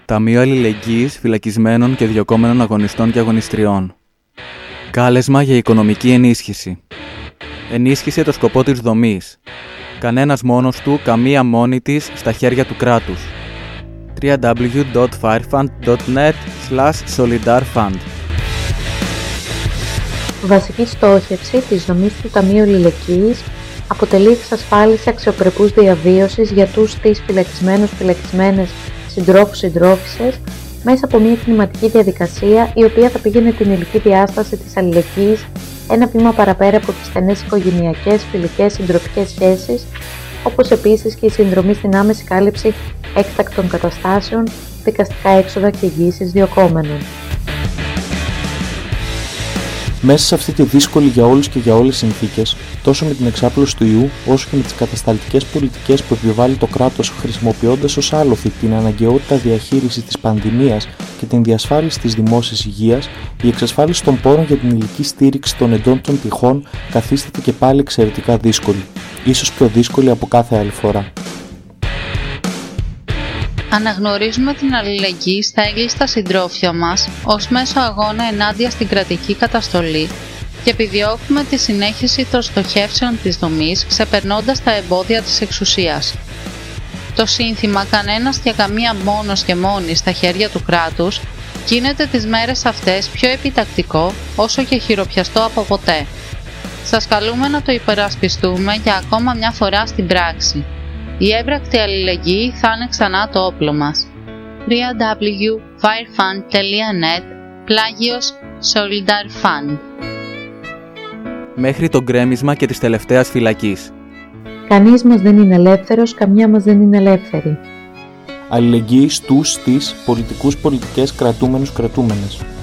Ταμείο Αλληλεγγύης Φυλακισμένων και Διωκόμενων Αγωνιστών και Αγωνιστριών. Κάλεσμα για οικονομική ενίσχυση. Ενίσχυσε το σκοπό της δομής. Κανένας μόνος του, καμία μόνη της, στα χέρια του κράτους. www.firefund.net/solidarfund. Βασική στόχευση της δομής του Ταμείου Αλληλεγγύης αποτελεί η εξασφάλιση αξιοπρεπούς διαβίωσης για τους/τις φυλακισμένες συντρόφους/συντρόφισσες μέσα από μια κλιματική διαδικασία η οποία θα πήγαινε την υλική διάσταση της αλληλεγγύης ένα βήμα παραπέρα από τις στενές οικογενειακές, φιλικές, συντροφικές σχέσεις, όπως επίσης και η συνδρομή στην άμεση κάλυψη έκτακτων καταστάσεων, δικαστικά έξοδα και εγγύησεις διωκόμενων. Μέσα σε αυτή τη δύσκολη για όλους και για όλες συνθήκες, τόσο με την εξάπλωση του ιού, όσο και με τις κατασταλτικές πολιτικές που επιβάλλει το κράτος χρησιμοποιώντας ως άλοθη την αναγκαιότητα διαχείρισης της πανδημίας και την διασφάλιση της δημόσιας υγείας, η εξασφάλιση των πόρων για την υλική στήριξη των εντών των τυχών καθίσταται και πάλι εξαιρετικά δύσκολη, ίσως πιο δύσκολη από κάθε άλλη φορά. Αναγνωρίζουμε την αλληλεγγύη στα έγκλειστα συντρόφια μας ως μέσο αγώνα ενάντια στην κρατική καταστολή και επιδιώκουμε τη συνέχιση των στοχεύσεων της δομής ξεπερνώντας τα εμπόδια της εξουσίας. Το σύνθημα «Κανένας και καμία μόνος και μόνη στα χέρια του κράτους» γίνεται τις μέρες αυτές πιο επιτακτικό όσο και χειροπιαστό από ποτέ. Σας καλούμε να το υπερασπιστούμε για ακόμα μια φορά στην πράξη. Η έμπρακτη αλληλεγγύη θα είναι ξανά το όπλο μας. www.firefund.net/solidarfund. Μέχρι το γκρέμισμα και της τελευταίας φυλακής. Κανείς μας δεν είναι ελεύθερος, καμιά μας δεν είναι ελεύθερη. Αλληλεγγύη στους/τις πολιτικούς/πολιτικές κρατούμενους/κρατούμενες.